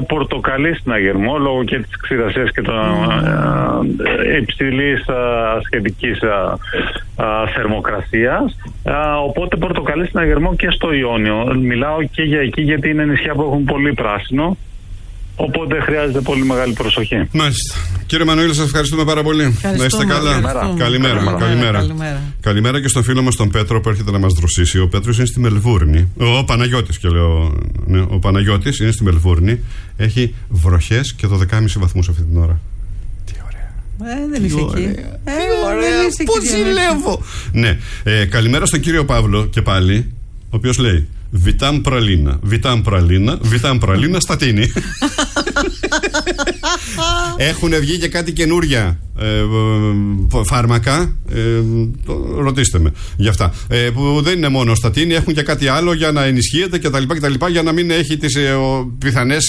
πορτοκαλί συναγερμό λόγω και της ξηρασίας και των υψηλής σχετικής θερμοκρασίας. Οπότε πορτοκαλί συναγερμό και στο Ιόνιο. Μιλάω και για εκεί, γιατί είναι νησιά που έχουν πολύ πράσινο. Οπότε χρειάζεται πολύ μεγάλη προσοχή. Μάλιστα. Κύριε Μανουήλ, σας ευχαριστούμε πάρα πολύ. Να είστε καλά. Καλημέρα και στον φίλο μας τον Πέτρο που έρχεται να μας δροσίσει. Ο Πέτρος είναι στη Μελβούρνη. Ο Παναγιώτης, και λέω. Ναι, ο Παναγιώτης είναι στη Μελβούρνη. Έχει βροχές και 12,5 βαθμούς αυτή την ώρα. Τι ωραία. Δεν είσαι εκεί. Πώς ζηλεύω. Ναι. Καλημέρα στον κύριο Παύλο και πάλι, ο οποίος λέει: Βιτάμ πραλίνα, στατίνη. Έχουν βγει και κάτι καινούρια φάρμακα, ρωτήστε με γι' αυτά, που δεν είναι μόνο στατίνη, έχουν και κάτι άλλο για να ενισχύεται κτλ, για να μην έχει τις πιθανές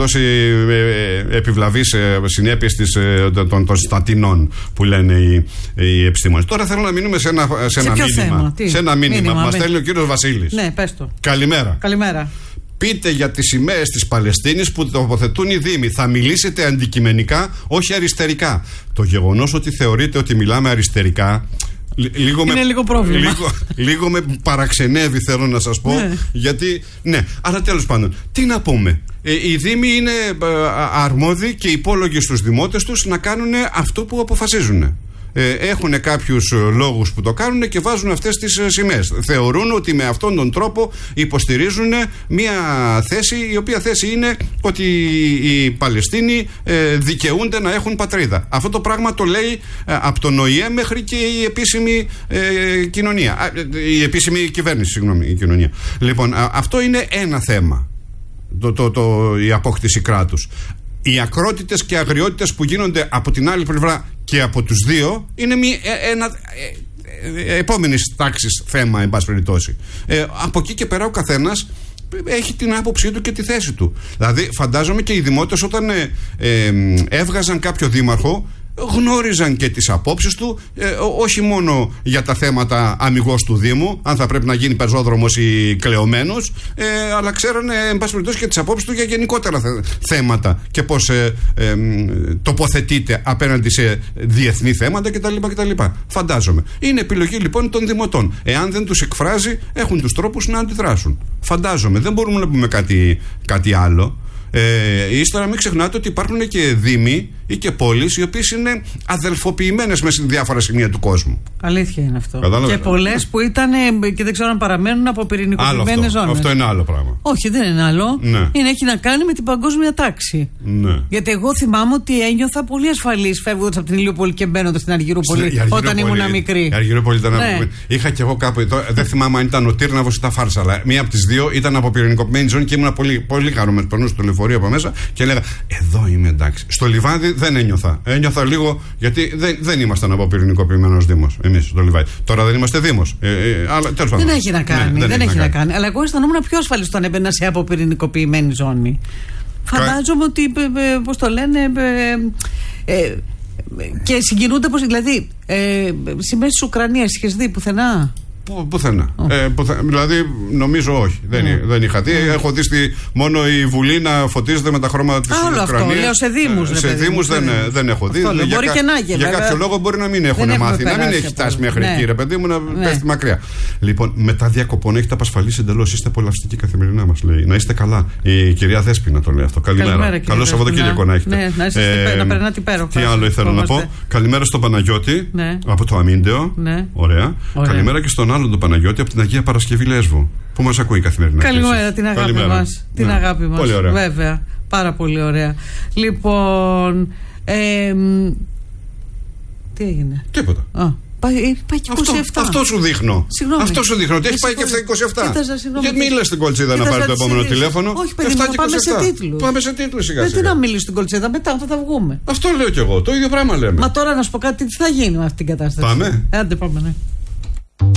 επιβλαβείς συνέπειες των στατινών που λένε οι επιστήμονες. Τώρα θέλω να μείνουμε σε ένα μήνυμα που μας στέλνει ο κύριος Βασίλης. Ναι, πες το. Καλημέρα. Πείτε για τις σημαίες της Παλαιστίνης που τοποθετούν οι Δήμοι. Θα μιλήσετε αντικειμενικά, όχι αριστερικά. Το γεγονός ότι θεωρείτε ότι μιλάμε αριστερικά είναι λίγο πρόβλημα. Λίγο με παραξενεύει, θέλω να σας πω. Ναι. Γιατί, ναι, αλλά τέλος πάντων, τι να πούμε. Οι Δήμοι είναι αρμόδιοι και υπόλογοι στους δημότες τους να κάνουν αυτό που αποφασίζουν. Έχουν κάποιους λόγους που το κάνουν και βάζουν αυτές τις σημαίες. Θεωρούν ότι με αυτόν τον τρόπο υποστηρίζουν μια θέση, η οποία θέση είναι ότι οι Παλαιστίνοι δικαιούνται να έχουν πατρίδα. Αυτό το πράγμα το λέει από τον ΟΗΕ μέχρι και η επίσημη κοινωνία. Η επίσημη κυβέρνηση, συγγνώμη, η κοινωνία. Λοιπόν, αυτό είναι ένα θέμα. Η απόκτηση κράτους. Οι ακρότητες και αγριότητες που γίνονται από την άλλη πλευρά και από τους δύο είναι ένα επόμενης τάξης θέμα, εν πάση περιπτώσει. Από εκεί και πέρα ο καθένας έχει την άποψή του και τη θέση του. Δηλαδή φαντάζομαι και οι δημότες όταν έβγαζαν κάποιο δήμαρχο γνώριζαν και τις απόψεις του, όχι μόνο για τα θέματα αμιγώς του Δήμου, αν θα πρέπει να γίνει πεζόδρομος ή κλεωμένος, αλλά ξέρανε εν πάση περιπτώσει και τις απόψεις του για γενικότερα θέματα και πώς τοποθετείται απέναντι σε διεθνή θέματα κτλ. Φαντάζομαι. Είναι επιλογή λοιπόν των δημοτών. Εάν δεν τους εκφράζει, έχουν τους τρόπους να αντιδράσουν. Φαντάζομαι. Δεν μπορούμε να πούμε κάτι άλλο. Ύστερα μην ξεχνάτε ότι υπάρχουν και δήμοι ή και πόλεις οι οποίες είναι αδελφοποιημένες μέσα σε διάφορα σημεία του κόσμου. Αλήθεια είναι αυτό. Κατάλαβε. Και πολλές που ήταν και δεν ξέρω αν παραμένουν από πυρηνικοποιημένες ζώνες. Αυτό είναι άλλο πράγμα. Όχι, δεν είναι άλλο. Ναι. Έχει να κάνει με την παγκόσμια τάξη. Ναι. Γιατί εγώ θυμάμαι ότι ένιωθα πολύ ασφαλής φεύγοντας από την Ηλιούπολη και μπαίνοντας στην Αργυρούπολη όταν ήμουν μικρή. Η Αργυρούπολη ήταν. Ναι. Είχα κι εγώ κάπου. Δεν θυμάμαι αν ήταν ο Τύρναβος ή τα Φάρσα, αλλά μία από τις δύο ήταν από πυρηνικοποιημένη ζώνη και ήμουν πολύ χαρούμενος. Περνούσα στο λεωφορείο από μέσα και έλεγα: εδώ είμαι εντάξει. Στο Λιβάδι δεν ένιωθα. Ένιωθα λίγο γιατί δεν ήμασταν από πυρηνικοποιημένος Δήμος εμείς στο Λιβάδι. Τώρα δεν είμαστε Δήμος. Αλλά τέλος πάντων. Δεν έχει να κάνει. Δεν έχει να κάνει. Αλλά εγώ αισθανόμουν πιο ασφαλής όταν έμπαινα σε αποπυρηνικοποιημένη ζώνη. Φαντάζομαι ότι. Πώς το λένε. Και συγκινούνται πως. Δηλαδή. Σημαίες της Ουκρανίας είχες δει πουθενά? Πουθενά. Δηλαδή νομίζω όχι. Δεν είχα δει. Έχω δει μόνο η Βουλή να φωτίζεται με τα χρώματα της Ουκρανίας. Αυτό λέω σε Δήμους. Σε Δήμους δεν έχω δει. Μπορεί και να γίνει. Για κάποιο λόγο μπορεί να μην έχουν μάθει. Να μην έχει φτάσει μέχρι εκεί, ρε παιδί μου, να πέφτει μακριά. Λοιπόν, μετά διακοπών έχετε απασφαλίσει εντελώς. Είστε απολαυστικοί καθημερινά, μας λέει. Να είστε καλά. Η κυρία Δέσποινα το λέει αυτό. Καλημέρα. Καλό Σαββατοκύριακο να έχετε. Να περνάτε υπέροχα. Τι άλλο ήθελα να πω. Καλημέρα στον Παναγιώτη από το Αμίντεο. Ωραία. Καλημέρα και στον άλλον τον Παναγιώτη από την Αγία Παρασκευή Λέσβου που μας ακούει καθημερινά. Καλημέρα, την αγάπη μας. Την αγάπη μας. Πολύ ωραία. Βέβαια. Πάρα πολύ ωραία. Λοιπόν. Τι έγινε? Τίποτα. Πάει και 27. Αυτό σου δείχνω. Συγγνώμη. Αυτό σου δείχνω. Ότι έχει πάει και αυτά 27. Γιατί μην λες στην Κολτσίδα να πάρει το επόμενο τηλέφωνο. Όχι, παιδί μου, πάμε σε τίτλους. Πάμε σε τίτλους σιγά σιγά. Γιατί να μιλήσω στην Κολτσίδα, μετά όταν θα βγούμε. Αυτό λέω κι εγώ. Το ίδιο πράγμα λέμε. Μα τώρα να σου πω κάτι, τι θα γίνει με αυτή την κατάσταση. Πάμε. Άντε πάμε, ναι.